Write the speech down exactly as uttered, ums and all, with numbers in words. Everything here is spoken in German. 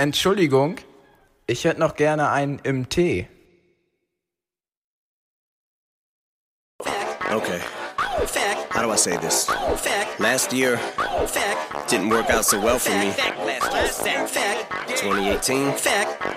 Entschuldigung, ich hätte noch gerne einen im Tee. Okay. How do I say this? Last year didn't work out so well for me. twenty eighteen